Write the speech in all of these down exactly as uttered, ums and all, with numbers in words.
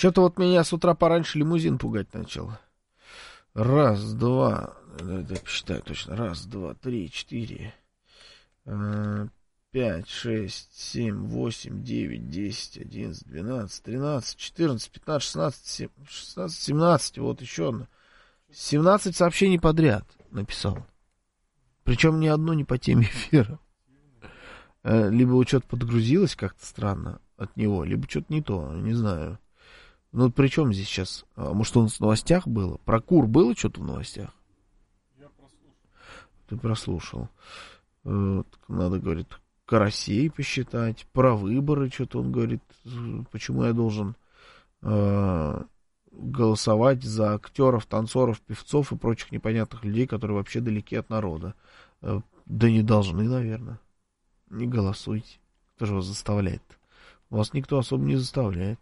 Что-то вот меня с утра пораньше лимузин пугать начал. Раз, два, да, посчитаю точно. Раз, два, три, четыре, пять, шесть, семь, восемь, девять, десять, одиннадцать, двенадцать, тринадцать, четырнадцать, пятнадцать, шестнадцать, шестнадцать, семнадцать. Вот еще одно. семнадцать сообщений подряд написал. Причем ни одно не по теме эфира. Либо вот что-то подгрузилось как-то странно от него, либо что-то не то, не знаю. Ну, при чем здесь сейчас? А, может, он в новостях было? Про кур было что-то в новостях? Я прослушал. Ты прослушал. Вот, надо, говорит, карасей посчитать, про выборы что-то он говорит. Почему я должен э, голосовать за актеров, танцоров, певцов и прочих непонятных людей, которые вообще далеки от народа? Э, да не должны, наверное. Не голосуйте. Кто же вас заставляет? Вас никто особо не заставляет.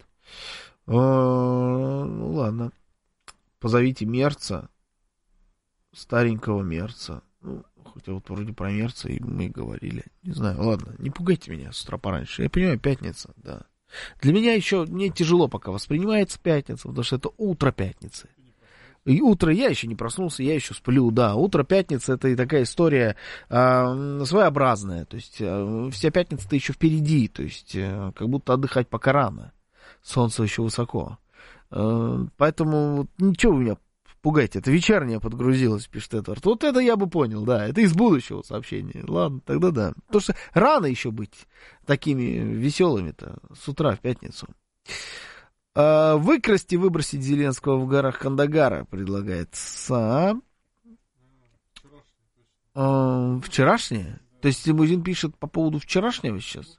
А, ну ладно. Позовите Мерца, старенького Мерца. Ну, хотя вот вроде про Мерца и мы говорили. Не знаю, ладно, не пугайте меня с утра пораньше. Я понимаю, пятница, да. Для меня еще, мне тяжело пока воспринимается пятница, потому что это утро пятницы. И утро, я еще не проснулся, я еще сплю, да. Утро пятницы — это и такая история э, своеобразная. То есть э, вся пятница-то еще впереди. То есть э, как будто отдыхать пока рано. Солнце еще высоко. Э, поэтому ничего вы меня пугаете. Это вечернее подгрузилось, пишет Эдвард. Вот это я бы понял, да. Это из будущего сообщения. Ладно, тогда да. Потому что рано еще быть такими веселыми-то с утра в пятницу. Выкрасть и выбросить Зеленского в горах Кандагара, предлагает Са. А, вчерашнее? То есть лимузин пишет по поводу вчерашнего сейчас?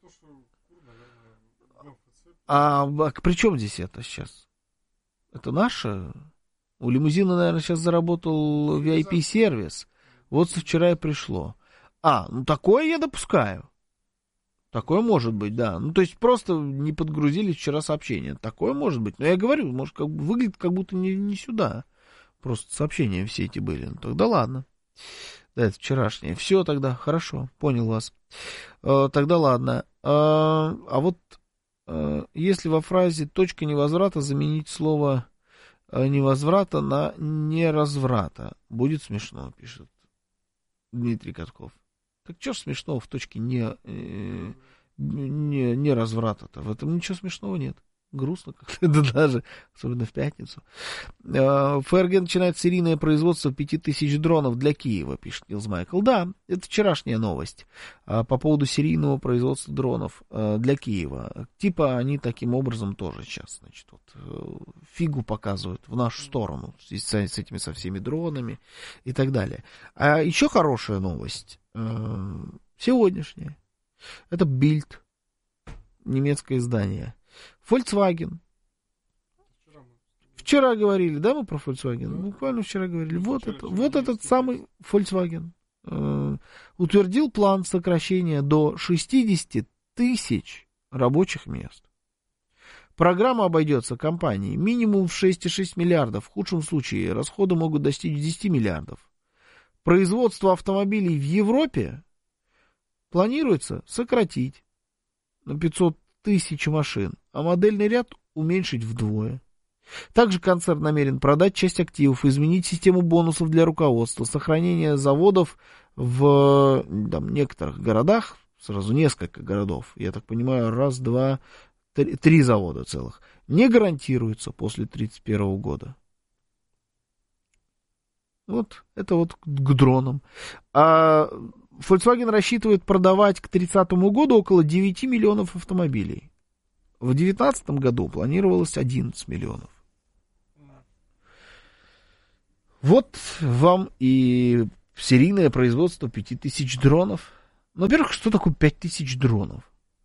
А, а при чем здесь это сейчас? Это наше? У лимузина, наверное, сейчас заработал ви ай пи-сервис. Вот со вчера и пришло. А, ну такое я допускаю. Такое может быть, да. Ну, то есть просто не подгрузили вчера сообщения. Такое может быть. Но я говорю, может, как, выглядит как будто не, не сюда. Просто сообщения все эти были. Ну, тогда ладно. Да, это вчерашнее. Все тогда, хорошо, понял вас. Э, тогда ладно. Э, а вот э, если во фразе «точка невозврата» заменить слово э, «невозврата» на «неразврата», будет смешно, пишет Дмитрий Катков. Так что ж смешного в точке не, э, не, не разврата-то? В этом ничего смешного нет. Грустно как-то, да даже, особенно в пятницу. Э, ФРГ начинает серийное производство пяти тысяч дронов для Киева, пишет Нилс Майкл. Да, это вчерашняя новость э, по поводу серийного производства дронов э, для Киева. Типа они таким образом тоже сейчас, значит, вот, э, фигу показывают в нашу сторону с, с этими со всеми дронами и так далее. А еще хорошая новость. Сегодняшнее. Это Bild, немецкое издание. Volkswagen. Вчера говорили, да, мы про Volkswagen? Да. Буквально вчера говорили. Вот, вчера, это, вчера вот этот самый Volkswagen э, утвердил план сокращения до шестьдесят тысяч рабочих мест. Программа обойдется компании минимум в шесть целых шесть десятых миллиардов. В худшем случае расходы могут достичь десять миллиардов. Производство автомобилей в Европе планируется сократить на пятьсот тысяч машин, а модельный ряд уменьшить вдвое. Также концерн намерен продать часть активов, изменить систему бонусов для руководства, сохранение заводов в там, некоторых городах, сразу несколько городов, я так понимаю, раз, два, три, три завода целых, не гарантируется после тридцать первого года. Вот, это вот к дронам. А Volkswagen рассчитывает продавать к тридцатому году около девять миллионов автомобилей. В две тысячи девятнадцатом году планировалось одиннадцать миллионов. Вот вам и серийное производство пяти тысяч дронов. Ну, во-первых, что такое пять тысяч дронов?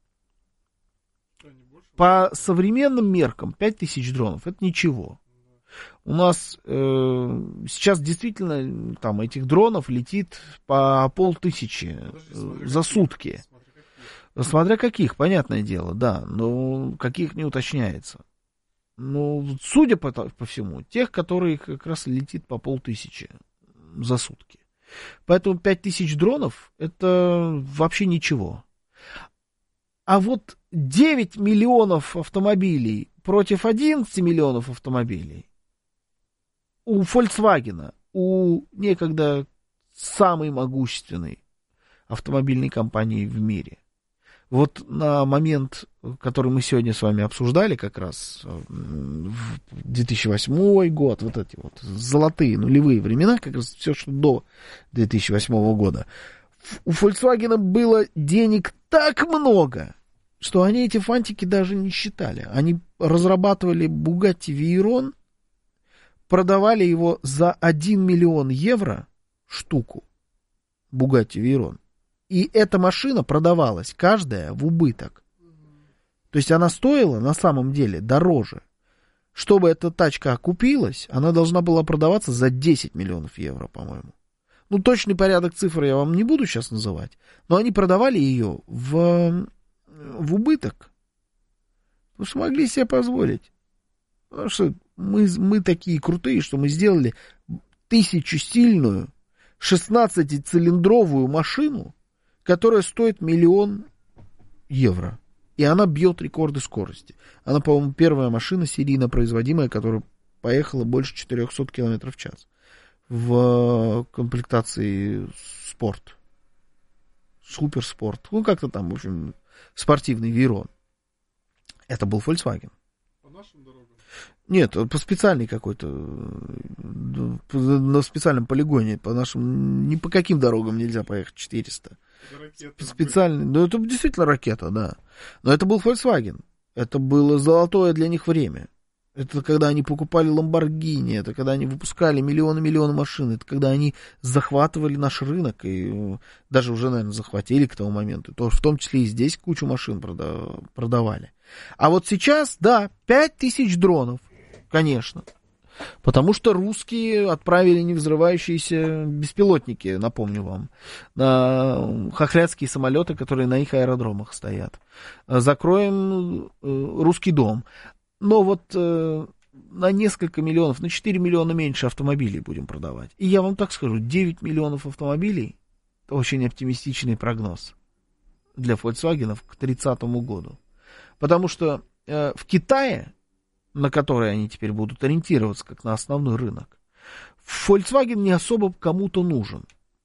По современным меркам пять тысяч дронов — это ничего. У нас э, сейчас действительно там этих дронов летит по полтысячи э, за сутки. Смотря каких. смотря каких, понятное дело, да, но каких не уточняется. Ну, судя по, по всему, тех, которые как раз летит по полтысячи за сутки. Поэтому пять тысяч дронов — это вообще ничего. А вот девять миллионов автомобилей против одиннадцати миллионов автомобилей. У Volkswagen, у некогда самой могущественной автомобильной компании в мире. Вот на момент, который мы сегодня с вами обсуждали, как раз две тысячи восьмой год, вот эти вот золотые нулевые времена, как раз все, что до две тысячи восьмого года, у Volkswagen было денег так много, что они эти фантики даже не считали. Они разрабатывали Bugatti Veyron, продавали его за один миллион евро штуку, Bugatti Veyron. И эта машина продавалась каждая в убыток. То есть она стоила на самом деле дороже. Чтобы эта тачка окупилась, она должна была продаваться за десять миллионов евро, по-моему. Ну, точный порядок цифр я вам не буду сейчас называть, но они продавали ее в, в убыток. Потому что могли себе позволить. Потому что мы, мы такие крутые, что мы сделали тысячусильную шестнадцатицилиндровую машину, которая стоит миллион евро. И она бьет рекорды скорости. Она, по-моему, первая машина серийно производимая, которая поехала больше четырехсот километров в час. В комплектации спорт. Суперспорт. Ну, как-то там, в общем, спортивный Veyron. Это был Volkswagen. По нашим дорогам? Нет, по специальной какой-то, на специальном полигоне, по нашим, ни по каким дорогам нельзя поехать четыреста. Специальный, ну это действительно ракета, да. Но это был Volkswagen. Это было золотое для них время. Это когда они покупали Lamborghini, это когда они выпускали миллионы-миллионы машин, это когда они захватывали наш рынок, и даже уже, наверное, захватили к тому моменту. То, в том числе и здесь кучу машин продавали. А вот сейчас, да, пять тысяч дронов, конечно. Потому что русские отправили невзрывающиеся беспилотники, напомню вам, на хохрядские самолеты, которые на их аэродромах стоят. Закроем русский дом. Но вот э, на несколько миллионов, на четыре миллиона меньше автомобилей будем продавать. И я вам так скажу, девять миллионов автомобилей — это очень оптимистичный прогноз для Volkswagen к тридцатому году. Потому что э, в Китае, на который они теперь будут ориентироваться как на основной рынок, Volkswagen не особо кому-то нужен.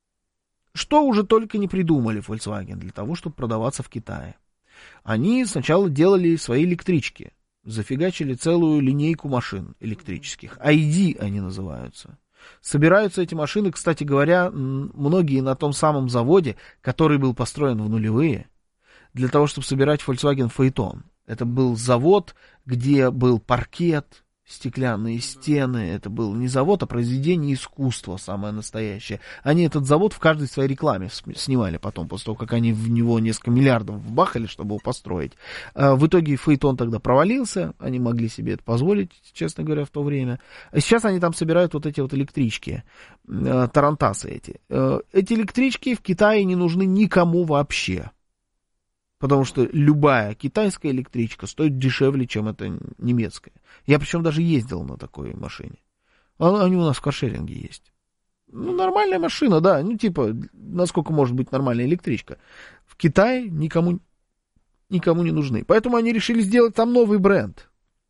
Что уже только не придумали Volkswagen для того, чтобы продаваться в Китае. Они сначала делали свои электрички, зафигачили целую линейку машин электрических. ай ди они называются. Собираются эти машины, кстати говоря, многие на том самом заводе, который был построен в нулевые, для того, чтобы собирать Volkswagen Phaeton. Это был завод, где был паркет, стеклянные стены. Это был не завод, а произведение искусства, самое настоящее. Они этот завод в каждой своей рекламе снимали потом, после того, как они в него несколько миллиардов вбахали, чтобы его построить. В итоге Phaeton тогда провалился, они могли себе это позволить, честно говоря, в то время. А сейчас они там собирают вот эти вот электрички, тарантасы эти. Эти электрички в Китае не нужны никому вообще. Потому что любая китайская электричка стоит дешевле, чем эта немецкая. Я причем даже ездил на такой машине. Они у нас в каршеринге есть. Ну, нормальная машина, да. Ну, типа, насколько может быть нормальная электричка. В Китае никому, никому не нужны. Поэтому они решили сделать там новый бренд.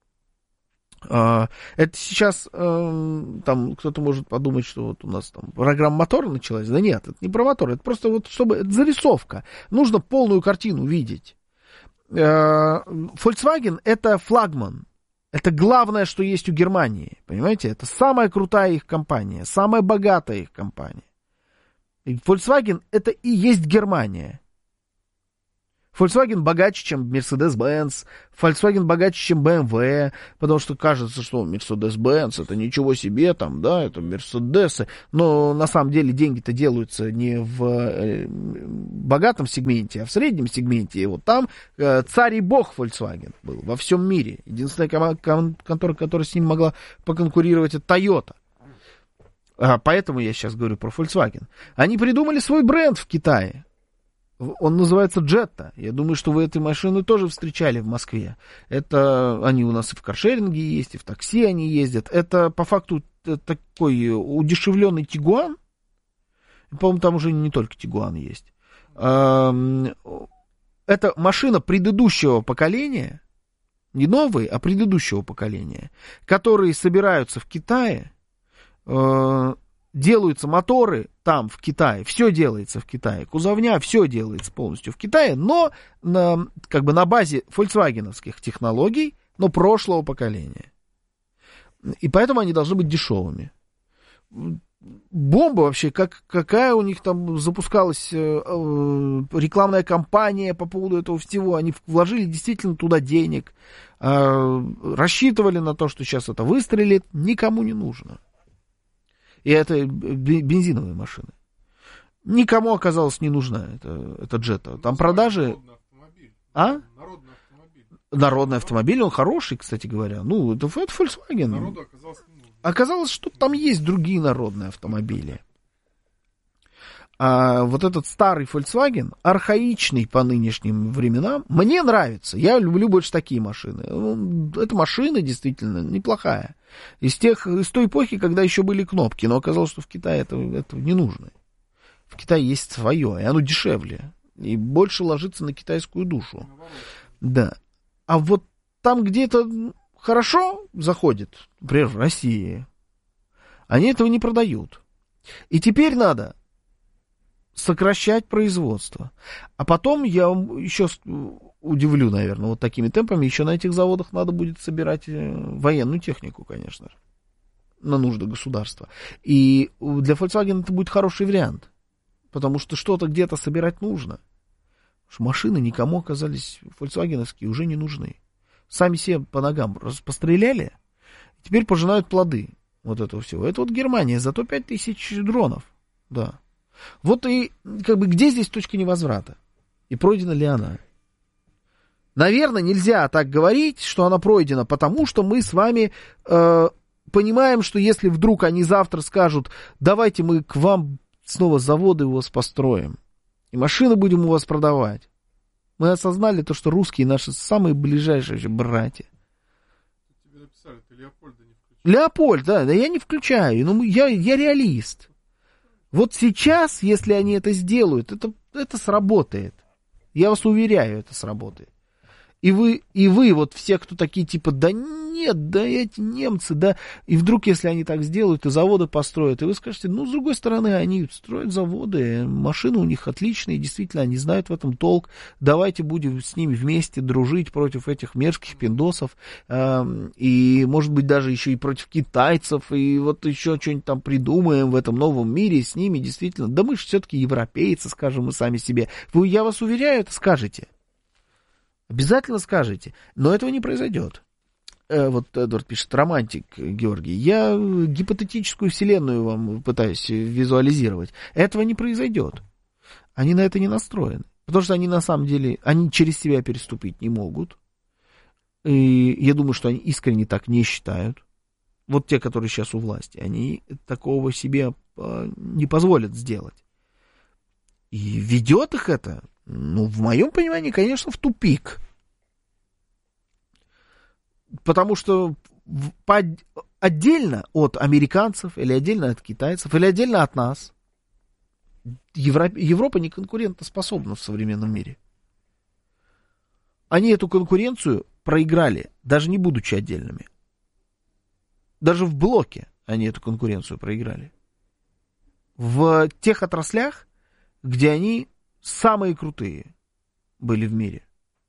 Это сейчас там кто-то может подумать, что вот у нас там программа мотора началась. Да нет, это не про мотор, это просто вот чтобы это зарисовка. Нужно полную картину видеть. Volkswagen — это флагман. Это главное, что есть у Германии. Понимаете? Это самая крутая их компания, самая богатая их компания. И Volkswagen — это и есть Германия. Volkswagen богаче, чем Mercedes-Benz, Volkswagen богаче, чем бэ эм вэ, потому что кажется, что Mercedes-Benz это ничего себе, там, да, это Mercedes, но на самом деле деньги-то делаются не в богатом сегменте, а в среднем сегменте, и вот там э, царь и бог Volkswagen был во всем мире. Единственная ком- ком- контора, которая с ним могла поконкурировать, это Toyota. А, поэтому я сейчас говорю про Volkswagen. Они придумали свой бренд в Китае. Он называется Jetta. Я думаю, что вы эти машины тоже встречали в Москве. Это они у нас и в каршеринге есть, и в такси они ездят. Это по факту такой удешевленный Тигуан. По-моему, там уже не только Тигуан есть. Это машина предыдущего поколения, не новые, а предыдущего поколения, которые собираются в Китае, э, делаются моторы там, в Китае, все делается в Китае, кузовня, все делается полностью в Китае, но на, как бы на базе фольксвагеновских технологий, но прошлого поколения. И поэтому они должны быть дешевыми. Бомба вообще, как, какая у них там запускалась э, э, рекламная кампания по поводу этого всего. Они вложили действительно туда денег, э, рассчитывали на то, что сейчас это выстрелит, никому не нужно. И это бензиновые машины. Никому оказалось не нужна эта, эта Джета. Там продажи... А? Народный автомобиль. Народный автомобиль, он хороший, кстати говоря. Ну, это, это Volkswagen. Народу оказалось не нужно. Оказалось, что там есть другие народные автомобили. А вот этот старый Volkswagen, архаичный по нынешним временам, мне нравится. Я люблю больше такие машины. Эта машина действительно неплохая. Из, тех, из той эпохи, когда еще были кнопки. Но оказалось, что в Китае это, это не нужно. В Китае есть свое, и оно дешевле. И больше ложится на китайскую душу. Да. А вот там, где это хорошо заходит, например, в России, они этого не продают. И теперь надо сокращать производство. А потом я еще удивлю, наверное, вот такими темпами, еще на этих заводах надо будет собирать военную технику, конечно же, на нужды государства. И для Volkswagen это будет хороший вариант, потому что что-то где-то собирать нужно. Потому что машины никому оказались, фольксвагеновские, уже не нужны. Сами себе по ногам постреляли, теперь пожинают плоды вот этого всего. Это вот Германия, зато пять тысяч дронов, да. Вот и как бы где здесь точка невозврата? И пройдена ли она? Наверное, нельзя так говорить, что она пройдена, потому что мы с вами э, понимаем, что если вдруг они завтра скажут, давайте мы к вам снова заводы у вас построим, и машины будем у вас продавать, мы осознали то, что русские наши самые ближайшие братья. Тебе написали, ты Леопольда не включаешь. Леопольд, да, да я не включаю, но я, я реалист. Вот сейчас, если они это сделают, это, это сработает. Я вас уверяю, это сработает. И вы, и вы, вот все, кто такие, типа, да нет, да эти немцы, да, и вдруг, если они так сделают, и заводы построят, и вы скажете, ну, с другой стороны, они строят заводы, машины у них отличные, действительно, они знают в этом толк, давайте будем с ними вместе дружить против этих мерзких пиндосов, э, и, может быть, даже еще и против китайцев, и вот еще что-нибудь там придумаем в этом новом мире с ними, действительно, да мы же все-таки европейцы, скажем мы сами себе, вы, я вас уверяю, это скажете. Обязательно скажете, но этого не произойдет. Э, вот Эдвард пишет, романтик, Георгий. Я гипотетическую вселенную вам пытаюсь визуализировать. Этого не произойдет. Они на это не настроены. Потому что они на самом деле, они через себя переступить не могут. И я думаю, что они искренне так не считают. Вот те, которые сейчас у власти, они такого себе не позволят сделать. И ведет их это, ну, в моем понимании, конечно, в тупик. Потому что по, отдельно от американцев, или отдельно от китайцев, или отдельно от нас, Европа, Европа не конкурентоспособна в современном мире. Они эту конкуренцию проиграли, даже не будучи отдельными. Даже в блоке они эту конкуренцию проиграли. В тех отраслях, где они самые крутые были в мире.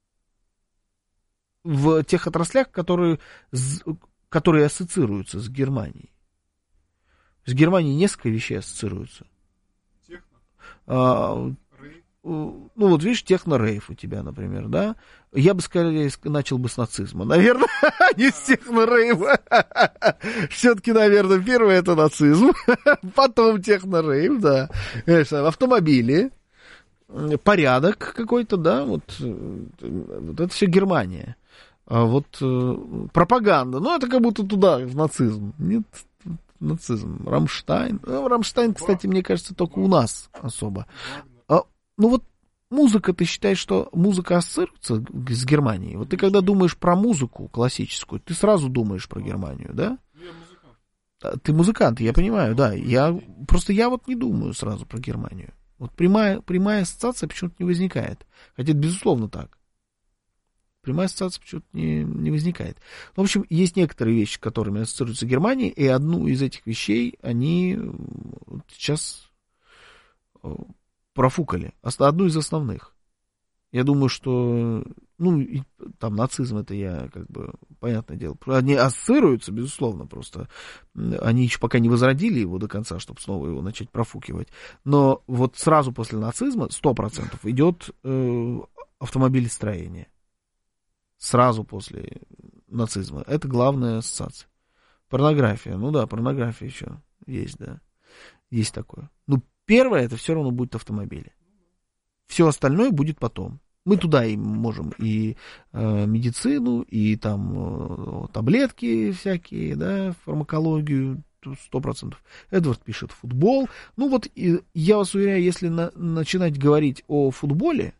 В тех отраслях, которые, которые ассоциируются с Германией. С Германией несколько вещей ассоциируются. Техно? А, ну, вот видишь, техно-рейв у тебя, например, да? Я бы скорее начал бы с нацизма. Наверное, не с техно-рейва. Все-таки, наверное, первое это нацизм. Потом техно-рейв, да. Автомобили. Порядок какой-то, да, вот, вот это все Германия. А вот э, пропаганда, ну, это как будто туда, в нацизм. Нет, нацизм. Рамштайн. Ну, Рамштайн, кстати, мне кажется, только у нас особо. А, ну, вот музыка, ты считаешь, что музыка ассоциируется с Германией? Вот ты когда думаешь про музыку классическую, ты сразу думаешь про Германию, да? Я музыкант. Ты музыкант, я понимаю, да. Я, просто я вот не думаю сразу про Германию. Вот прямая, прямая ассоциация почему-то не возникает. Хотя это безусловно так. прямая ассоциация почему-то не, не возникает. В общем, есть некоторые вещи, с которыми ассоциируется Германия, и одну из этих вещей они сейчас профукали. Одну из основных. Я думаю, что, ну, и, там, нацизм, это я, как бы, понятное дело, они ассоциируются, безусловно, просто они еще пока не возродили его до конца, чтобы снова его начать профукивать, но вот сразу после нацизма сто процентов идет э, автомобилестроение. Сразу после нацизма. Это главная ассоциация. Порнография, ну да, порнография еще есть, да, есть такое. Ну, первое, это все равно будет автомобили. Все остальное будет потом. Мы туда и можем и э, медицину, и там э, таблетки всякие, да, фармакологию, сто процентов. Эдвард пишет футбол. Ну вот, и, я вас уверяю, если на, начинать говорить о футболе,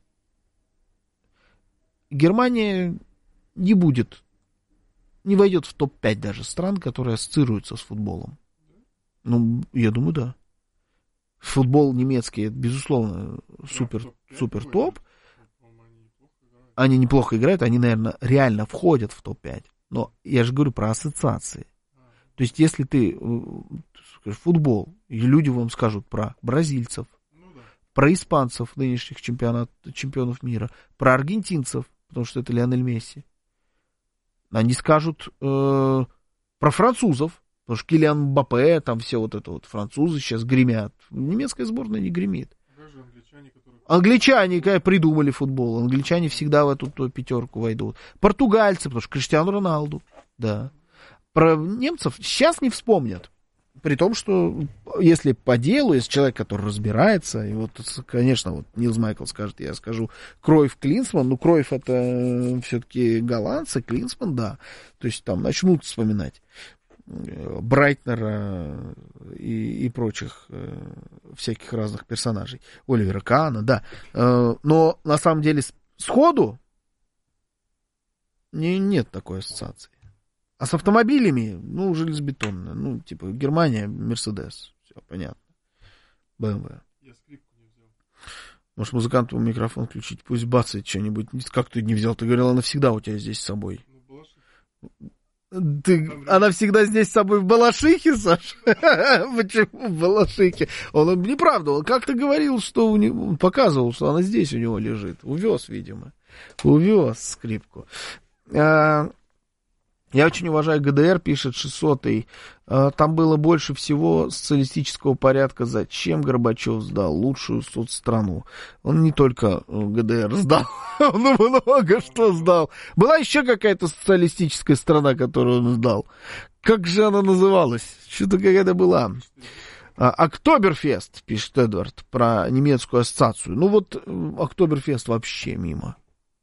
Германия не будет, не войдет в топ пять даже стран, которые ассоциируются с футболом. Ну, я думаю, да. Футбол немецкий, это, безусловно, супер, супер топ. Они неплохо играют, они, наверное, реально входят в топ пять. Но я же говорю про ассоциации. То есть, если ты скажешь, футбол, и люди вам скажут про бразильцев, про испанцев, нынешних чемпионат, чемпионов мира, про аргентинцев, потому что это Лионель Месси. Они скажут э, про французов, потому что Килиан Мбаппе, там все вот это вот французы сейчас гремят. Немецкая сборная не гремит. Даже англичане, которые... Англичане, когда придумали футбол, англичане всегда в эту пятерку войдут. Португальцы, потому что Криштиану Роналду, да. Про немцев сейчас не вспомнят. При том, что если по делу, если человек, который разбирается, и вот, конечно, вот Нилс Майкл скажет, я скажу, Кройф, Клинсман, ну, Кройф это все-таки голландцы, Клинсман, да, то есть там начнут вспоминать Брайтнера и, и прочих э, всяких разных персонажей, Оливера Каана, да, э, но на самом деле сходу не, нет такой ассоциации. А с автомобилями, ну, железобетонно. Ну, типа, Германия, Мерседес. Все, понятно. бэ эм вэ. Я скрипку не взял. Может, музыканту микрофон включить, пусть бацает что-нибудь. Как ты не взял? Ты говорил, она всегда у тебя здесь с собой. Ну, Ты, она всегда здесь с собой в Балашихе, Саша? Почему в Балашихе? Он, неправда, он как-то говорил, что у него, он показывал, что она здесь у него лежит. Увез, видимо. Увез скрипку. А, я очень уважаю ГДР, пишет шестисотый. Там было больше всего социалистического порядка. Зачем Горбачев сдал лучшую соцстрanu? Он не только ГДР сдал, он много что сдал. Была еще какая-то социалистическая страна, которую он сдал. Как же она называлась? Что-то какая-то была. Октоберфест, пишет Эдвард, про немецкую ассоциацию. Ну вот, Октоберфест вообще мимо.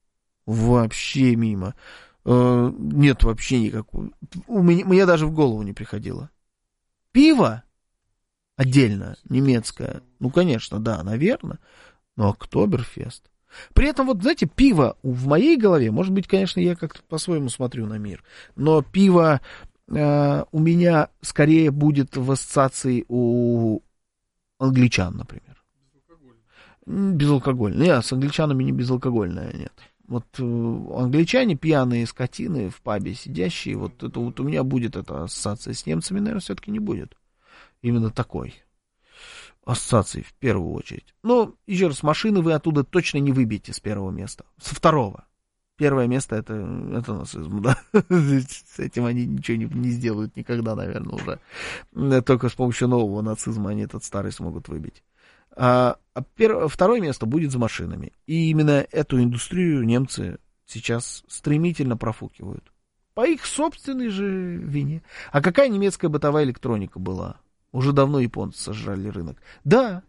Вообще мимо. Нет вообще никакого. У меня, мне даже в голову не приходило. Пиво отдельно, немецкое. Ну, конечно, да, наверное. Но Октоберфест. При этом, вот, знаете, пиво в моей голове, может быть, конечно, я как-то по-своему смотрю на мир, но пиво э, у меня скорее будет в ассоциации у англичан, например. Безалкогольное. Безалкогольное. Нет, с англичанами не безалкогольное, нет. Вот э, англичане, пьяные скотины в пабе сидящие, вот это вот у меня будет эта ассоциация. С немцами, наверное, все-таки не будет. Именно такой ассоциации в первую очередь. Но, еще раз, машины вы оттуда точно не выбьете с первого места. Со второго. Первое место это, это нацизм, да. С этим они ничего не, не сделают никогда, наверное, уже. Только с помощью нового нацизма они этот старый смогут выбить. А, а пер, второе место будет за машинами. И именно эту индустрию немцы сейчас стремительно профукивают. По их собственной же вине. А какая немецкая бытовая электроника была? Уже давно японцы сожрали рынок. Да,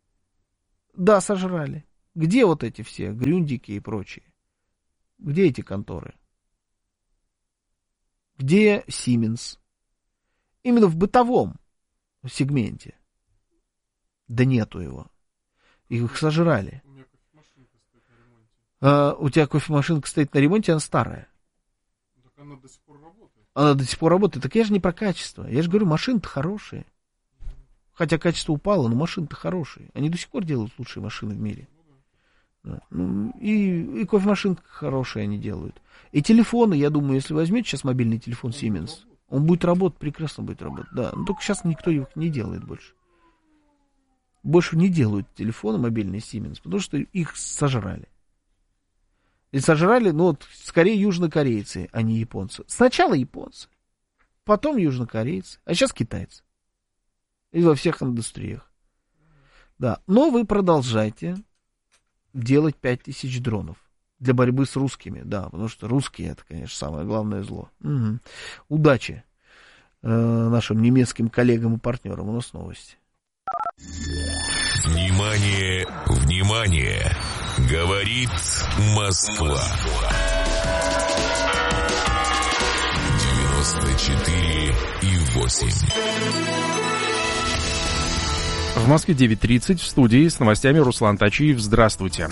да, сожрали. Где вот эти все Грюндики и прочие? Где эти конторы? Где Siemens? Именно в бытовом сегменте. Да нету его. Их сожрали. У меня кофемашинка стоит на ремонте. А, у тебя кофемашинка стоит на ремонте, она старая. Так она до сих пор работает. Она до сих пор работает. Так я же не про качество. Я же говорю, машины-то хорошие. Хотя качество упало, но машины-то хорошие. Они до сих пор делают лучшие машины в мире. И, и кофемашинка хорошая они делают. И телефоны, я думаю, если возьмете сейчас мобильный телефон Siemens, он будет работать, прекрасно будет работать, да. Но только сейчас никто их не делает больше. Больше не делают телефоны мобильные Siemens, потому что их сожрали. И сожрали, ну вот, скорее южнокорейцы, а не японцы. Сначала японцы, потом южнокорейцы, а сейчас китайцы. И во всех индустриях. Да, но вы продолжайте делать пять тысяч дронов для борьбы с русскими, да, потому что русские это, конечно, самое главное зло. Угу. Удачи э, нашим немецким коллегам и партнерам. У нас новости. Внимание, внимание! Говорит Москва. девяносто четыре и восемь. В Москве девять тридцать, в студии с новостями Руслан Тачиев. Здравствуйте.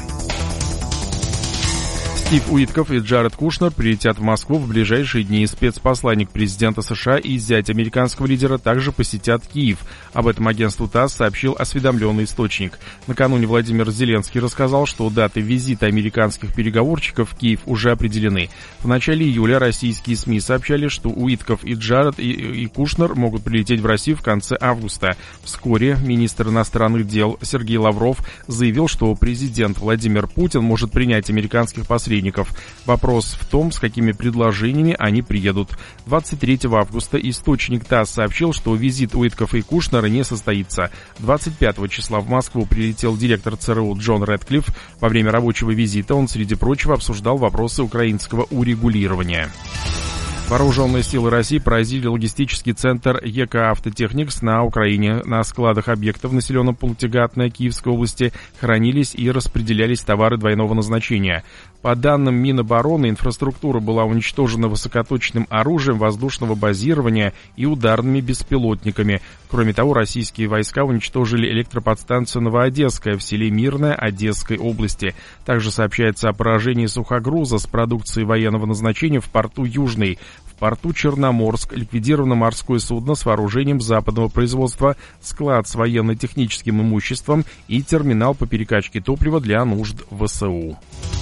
Стив Уитков и Джаред Кушнер прилетят в Москву в ближайшие дни. Спецпосланник президента США и зять американского лидера также посетят Киев. Об этом агентству ТАСС сообщил осведомленный источник. Накануне Владимир Зеленский рассказал, что даты визита американских переговорщиков в Киев уже определены. В начале июля российские СМИ сообщали, что Уитков и Джаред и, и Кушнер могут прилететь в Россию в конце августа. Вскоре министр иностранных дел Сергей Лавров заявил, что президент Владимир Путин может принять американских посредников. Вопрос в том, с какими предложениями они приедут. двадцать третьего августа источник ТАСС сообщил, что визит Уитков и Кушнера не состоится. двадцать пятого числа в Москву прилетел директор ЦРУ Джон Рэдклифф. Во время рабочего визита он, среди прочего, обсуждал вопросы украинского урегулирования. Вооруженные силы России поразили логистический центр ЕК «Автотехникс» на Украине. На складах объекта в населенном пункте Гатная Киевской области хранились и распределялись товары двойного назначения. По данным Минобороны, инфраструктура была уничтожена высокоточным оружием воздушного базирования и ударными беспилотниками. Кроме того, российские войска уничтожили электроподстанцию «Новоодесская» в селе Мирное Одесской области. Также сообщается о поражении сухогруза с продукцией военного назначения в порту Южный. В порту Черноморск ликвидировано морское судно с вооружением западного производства, склад с военно-техническим имуществом и терминал по перекачке топлива для нужд ВСУ.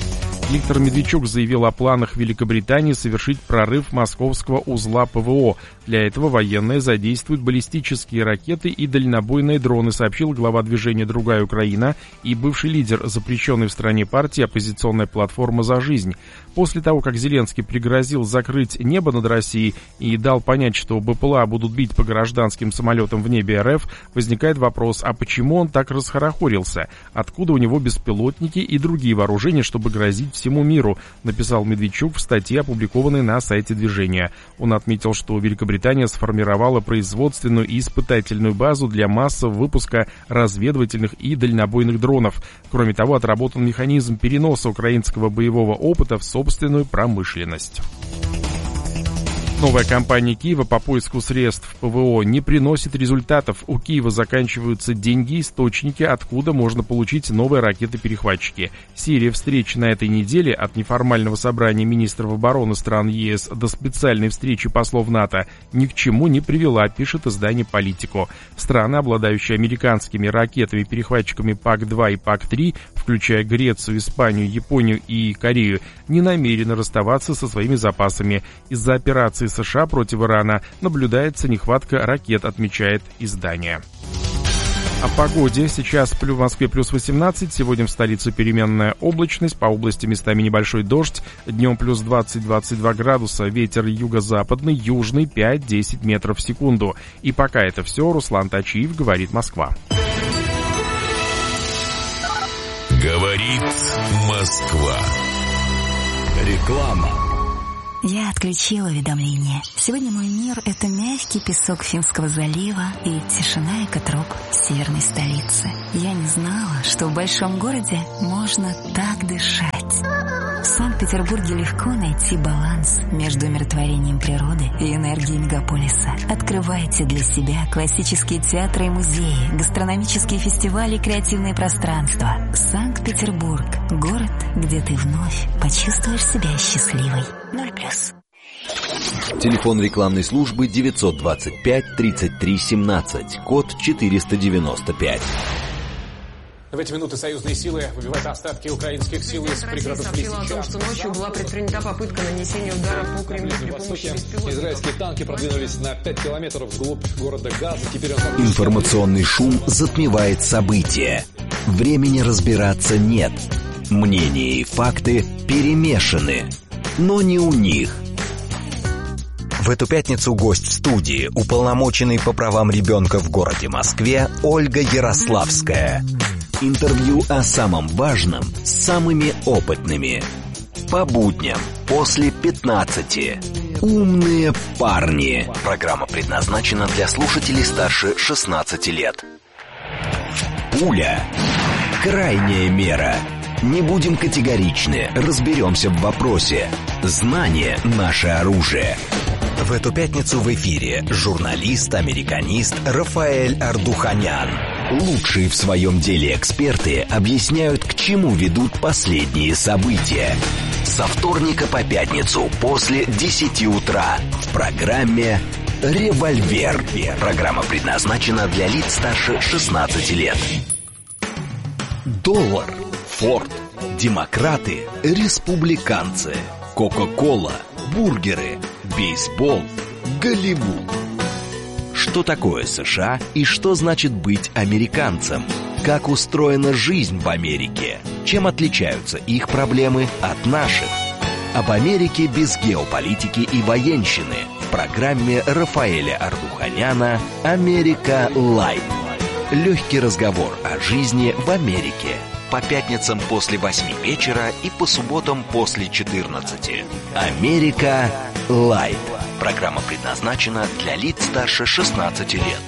Виктор Медведчук заявил о планах Великобритании совершить прорыв московского узла ПВО. Для этого военные задействуют баллистические ракеты и дальнобойные дроны, сообщил глава движения «Другая Украина» и бывший лидер запрещенной в стране партии «Оппозиционная платформа за жизнь». После того, как Зеленский пригрозил закрыть небо над Россией и дал понять, что БПЛА будут бить по гражданским самолетам в небе РФ, возникает вопрос, а почему он так расхорохорился? Откуда у него беспилотники и другие вооружения, чтобы грозить всему миру, написал Медведчук в статье, опубликованной на сайте движения. Он отметил, что Великобритания сформировала производственную и испытательную базу для массового выпуска разведывательных и дальнобойных дронов. Кроме того, отработан механизм переноса украинского боевого опыта в собственную промышленность. Новая кампания Киева по поиску средств ПВО не приносит результатов. У Киева заканчиваются деньги, источники, откуда можно получить новые ракеты-перехватчики. Серия встреч на этой неделе, от неформального собрания министров обороны стран ЕС до специальной встречи послов НАТО, ни к чему не привела, пишет издание «Политико». Страны, обладающие американскими ракетами-перехватчиками пак два и пак три, включая Грецию, Испанию, Японию и Корею, не намерены расставаться со своими запасами. Из-за операции США против Ирана наблюдается нехватка ракет, отмечает издание. О погоде. Сейчас в Москве плюс восемнадцать, сегодня в столице переменная облачность, по области местами небольшой дождь, днем плюс двадцать - двадцать два градуса, ветер юго-западный, южный пять-десять метров в секунду. И пока это все, Руслан Тачиев, говорит Москва. Говорит Москва. Реклама. Я отключила уведомления. Сегодня мой мир — это мягкий песок Финского залива и тишина экотроп северной столицы. Я не знала, что в большом городе можно так дышать. В Санкт-Петербурге легко найти баланс между умиротворением природы и энергией мегаполиса. Открывайте для себя классические театры и музеи, гастрономические фестивали и креативные пространства. Санкт-Петербург — город, где ты вновь почувствуешь себя счастливой. Ноль плюс. Телефон рекламной службы девятьсот двадцать пять тридцать три семнадцать, код четыреста девяносто пять. В эти минуты союзные силы выбивают остатки украинских сил из пригородов Лисичанска. Сообщила о том, что ночью была предпринята попытка нанесения удара по Кремлю при помощи беспилотников. Израильские танки продвинулись на пять километров вглубь города Газа. Теперь он... Информационный шум затмевает события. Времени разбираться нет. Мнения и факты перемешаны. Но не у них. В эту пятницу гость в студии, уполномоченный по правам ребенка в городе Москве Ольга Ярославская. Интервью о самом важном с самыми опытными. По будням после пятнадцати. Умные парни. Программа предназначена для слушателей старше шестнадцати лет. Пуля. Крайняя мера. Не будем категоричны, разберемся в вопросе. Знание – наше оружие. В эту пятницу в эфире журналист, американист Рафаэль Ардуханян. Лучшие в своем деле эксперты объясняют, к чему ведут последние события. Со вторника по пятницу после десяти утра в программе «Револьвер». Программа предназначена для лиц старше шестнадцати лет. Доллар, Форд, демократы, республиканцы, Кока-кола, бургеры, бейсбол, Голливуд. Что такое США и что значит быть американцем? Как устроена жизнь в Америке? Чем отличаются их проблемы от наших? Об Америке без геополитики и военщины в программе Рафаэля Ардуханяна «Америка Лайт». Легкий разговор о жизни в Америке. По пятницам после восьми вечера и по субботам после четырнадцати. «Америка Лайт». Программа предназначена для лиц старше шестнадцати лет.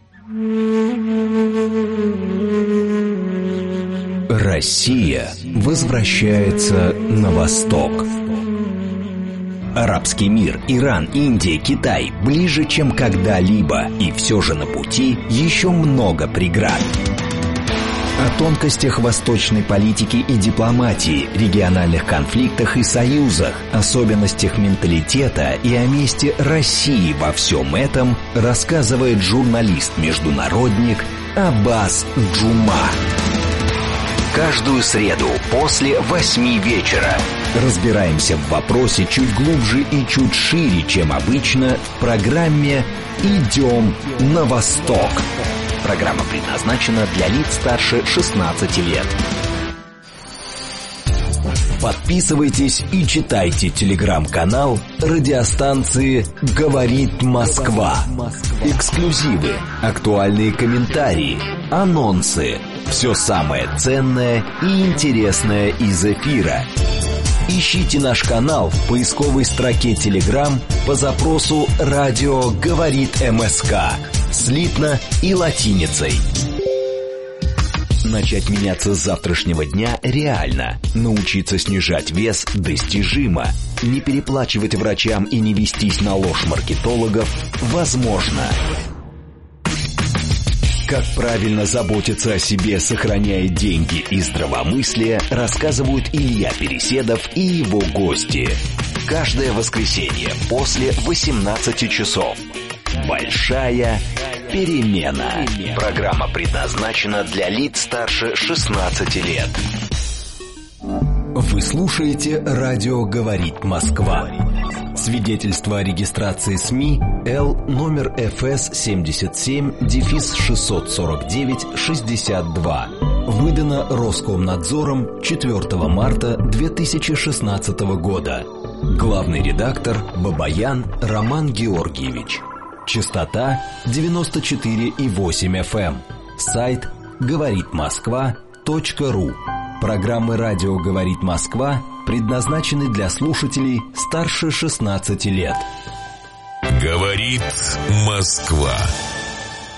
Россия возвращается на восток. Арабский мир, Иран, Индия, Китай ближе, чем когда-либо. И все же на пути еще много преград. О тонкостях восточной политики и дипломатии, региональных конфликтах и союзах, особенностях менталитета и о месте России во всем этом рассказывает журналист-международник Аббас Джума. Каждую среду после восьми вечера разбираемся в вопросе чуть глубже и чуть шире, чем обычно, в программе «Идем на восток». Программа предназначена для лиц старше шестнадцати лет. Подписывайтесь и читайте телеграм-канал радиостанции «Говорит Москва». Эксклюзивы, актуальные комментарии, анонсы. Все самое ценное и интересное из эфира. Ищите наш канал в поисковой строке Telegram по запросу «Радио говорит МСК». Слитно и латиницей. Начать меняться с завтрашнего дня реально. Научиться снижать вес достижимо. Не переплачивать врачам и не вестись на ложь маркетологов возможно. Как правильно заботиться о себе, сохраняя деньги и здравомыслие, рассказывают Илья Переседов и его гости. Каждое воскресенье после восемнадцати часов. Большая перемена. Программа предназначена для лиц старше шестнадцати лет. Вы слушаете «Радио говорит Москва». Свидетельство о регистрации СМИ Л номер эф эс семьдесят семь шестьсот сорок девять шестьдесят два. Выдано Роскомнадзором четвёртого марта две тысячи шестнадцатого года. Главный редактор Бабаян Роман Георгиевич. Частота девяносто четыре и восемь эф эм. Сайт говорит москва точка ру. Программы «Радио говорит Москва» предназначены для слушателей старше шестнадцати лет. Говорит Москва.